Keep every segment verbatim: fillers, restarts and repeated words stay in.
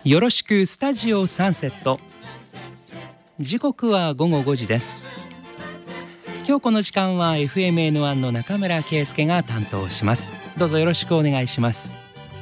よろしくスタジオサンセット。時刻はごごごじです。今日この時間は エフエムエヌワン の中村圭介が担当します。どうぞよろしくお願いします。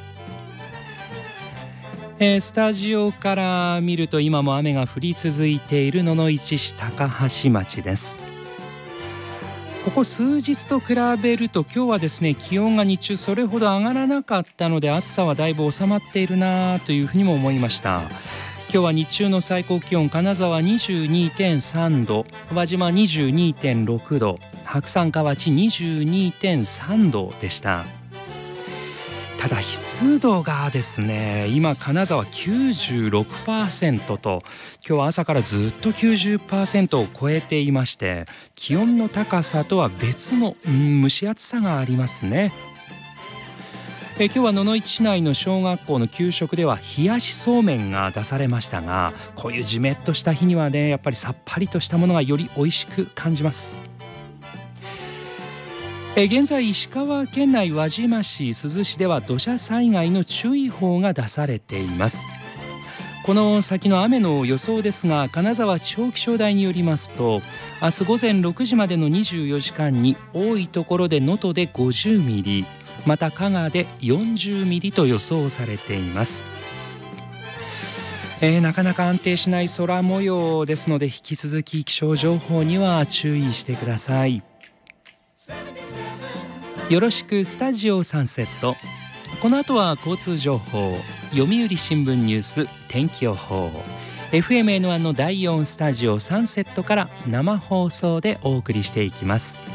えー、スタジオから見ると今も雨が降り続いている野々市市高橋町です。ここ数日と比べると今日はですね、気温が日中それほど上がらなかったので暑さはだいぶ収まっているなというふうにも思いました。今日は日中の最高気温、金沢 にじゅうにてんさんど、輪島 にじゅうにてんろくど、白山河内 にじゅうにてんさんどでした。ただ湿度がですね、今金沢 きゅうじゅうろくパーセント と今日は朝からずっと きゅうじゅっパーセント を超えていまして、気温の高さとは別の、うん、蒸し暑さがありますね。え今日は野々市市内の小学校の給食では冷やしそうめんが出されましたが、こういうじめっとした日にはね、やっぱりさっぱりとしたものがより美味しく感じます。え現在石川県内輪島市、珠洲市では土砂災害の注意報が出されています。この先の雨の予想ですが、金沢地方気象台によりますと、明日ごぜんろくじまでのにじゅうよじかんに多いところで能登でごじゅうミリ、また加賀でよんじゅうミリと予想されています。えー、なかなか安定しない空模様ですので、引き続き気象情報には注意してください。よろしくスタジオサンセット。この後は交通情報、読売新聞ニュース、天気予報、 エフエムエヌワン のだいよんスタジオサンセットから生放送でお送りしていきます。